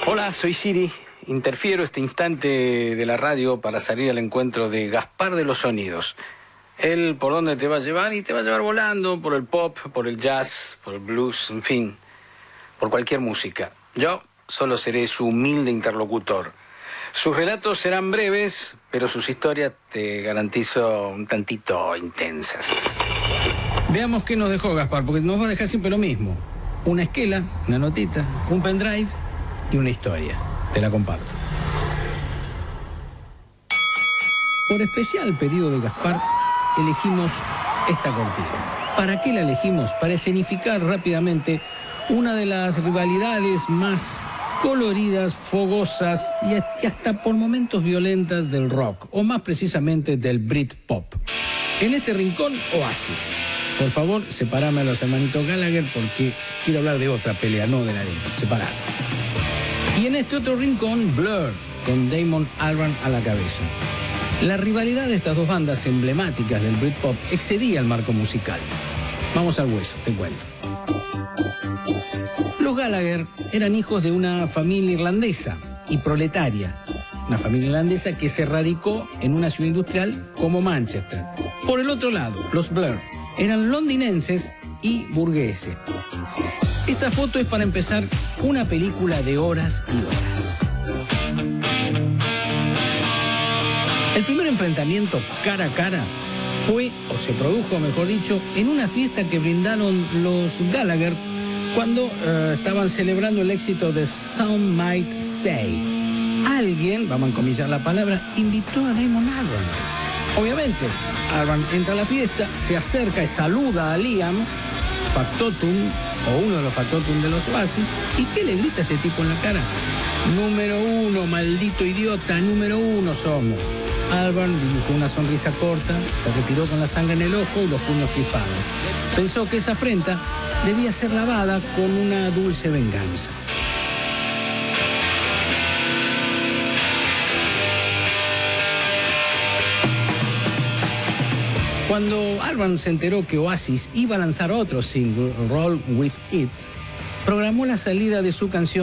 Hola, soy Siri. Interfiero este instante de la radio para salir al encuentro de Gaspar de los Sonidos. Él por dónde te va a llevar y te va a llevar volando, por el pop, por el jazz, por el blues, en fin, por cualquier música. Yo solo seré su humilde interlocutor. Sus relatos serán breves, pero sus historias te garantizo un tantito intensas. Veamos qué nos dejó Gaspar, porque nos va a dejar siempre lo mismo. Una esquela, una notita, un pendrive y una historia. Te la comparto. Por especial pedido de Gaspar, elegimos esta cortina. ¿Para qué la elegimos? Para escenificar rápidamente una de las rivalidades más coloridas, fogosas y hasta por momentos violentas del rock, o más precisamente del Britpop. En este rincón, Oasis. Por favor, separame a los hermanitos Gallagher porque quiero hablar de otra pelea, no de la de ellos. Separame. Y en este otro rincón, Blur, con Damon Albarn a la cabeza. La rivalidad de estas dos bandas emblemáticas del Britpop excedía el marco musical. Vamos al hueso, te cuento. Los Gallagher eran hijos de una familia irlandesa y proletaria. Una familia irlandesa que se radicó en una ciudad industrial como Manchester. Por el otro lado, los Blur eran londinenses y burgueses. Esta foto es para empezar una película de horas y horas. El primer enfrentamiento cara a cara fue, o se produjo mejor dicho, en una fiesta que brindaron los Gallagher cuando estaban celebrando el éxito de Some Might Say. Alguien, vamos a encomillar la palabra, invitó a Damon Albarn. Obviamente, Albarn entra a la fiesta, se acerca y saluda a Liam, factotum, o uno de los factotum de los Oasis, ¿y qué le grita a este tipo en la cara? Número 1, maldito idiota, número 1 somos. Albarn dibujó una sonrisa corta, se retiró con la sangre en el ojo y los puños crispados. Pensó que esa afrenta debía ser lavada con una dulce venganza. Cuando Albarn se enteró que Oasis iba a lanzar otro single, Roll With It, programó la salida de su canción